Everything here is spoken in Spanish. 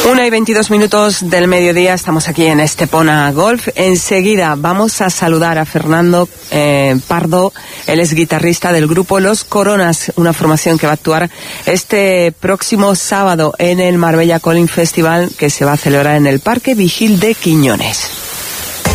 1:22 del mediodía, estamos aquí en Estepona Golf. Enseguida vamos a saludar a Fernando Pardo, él es guitarrista del grupo Los Coronas, una formación que va a actuar este próximo sábado en el Marbella Calling Festival, que se va a celebrar en el Parque Vigil de Quiñones.